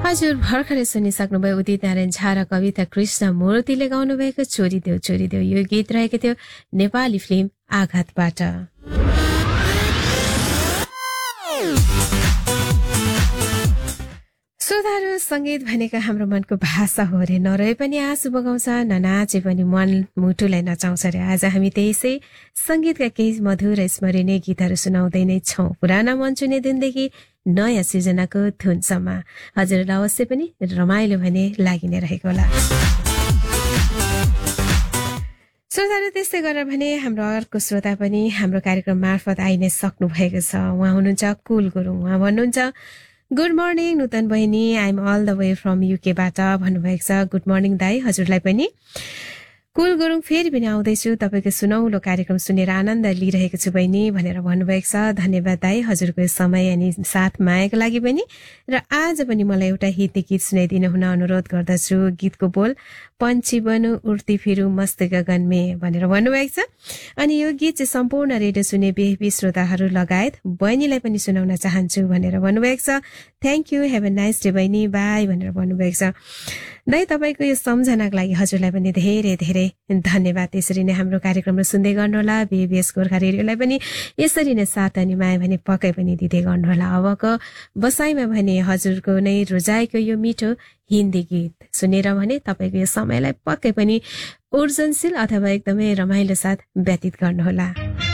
हजुर भर्खरै सुनिसक्नुभयो उदित नारायण झा र कविता कृष्ण मूर्तिले गाउनुभएको चोरी देऊ यो गीत रहेको थियो नेपाली फिल्म आघातबाट। सुधारो संगीत भनेको हाम्रो मनको भाषा हो रे, नरहे पनि आँसु बगाउँछ, ननाचे पनि मन मुटुलाई नचाउँछ रे। आज हामी त्यसै संगीतका केही मधुर स्मरणीय गीतहरू सुनाउँदै नै छौं, पुराना मन चुने दिनदेखि नयाँ सिर्जनाको धुनसम्म। हजुरलाई अवश्य पनि रमाइलो भने लागि नै रहेको होला। श्रोताहरू त्यस्तै गरेर भने हाम्रो अर्को श्रोता पनि हाम्रो कार्यक्रम मार्फत आइ नै सक्नु भएको छ। उहाँ हुनुहुन्छ कुल गुरुङ। उहाँ भन्नुहुन्छ गुड मर्निङ नूतन बहिनी, आइ am all the way from युकेबाट भन्नुभएको छ। गुड मर्निङ दाई, हजुरलाई पनि। कुल गुरुङ फेरि पनि आउँदैछु, तपाईँको सुनौलो कार्यक्रम सुनेर आनन्द लिइरहेको छु बहिनी भनेर भन्नुभएको छ। धन्यवाद दाई हजुरको समय अनि साथ मायाको लागि पनि। र आज पनि मलाई एउटा हिन्दी गीत सुनाइदिनु हुन अनुरोध गर्दछु। गीतको बोल पन्छी बनु उड्ती फिरू मस्त गगन में भनेर भन्नुभएको छ। अनि यो गीत चाहिँ सम्पूर्ण रेडियो सुने बेबी श्रोताहरू लगायत बहिनीलाई पनि सुनाउन चाहन्छु भनेर भन्नुभएको छ। Thank you, have a nice day बहिनी, बाई भनेर भन्नुभएको छ। दाइ तपाईँको यो सम्झनाको लागि हजुरलाई पनि धेरै धेरै धन्यवाद। त्यसरी नै हाम्रो कार्यक्रमलाई सुन्दै गर्नुहोला। बीबीएस गोर्खा रेडियोलाई पनि यसरी नै साथ अनि माया भने पक्कै पनि दिँदै गर्नुहोला। अबको बसाइमा भने हजुरको नै रोजाएको यो मिठो हिन्दी गीत सुनेर भने तपाईँको यो समयलाई पक्कै पनि ऊर्जनशील अथवा एकदमै रमाइलो साथ व्यतीत गर्नुहोला।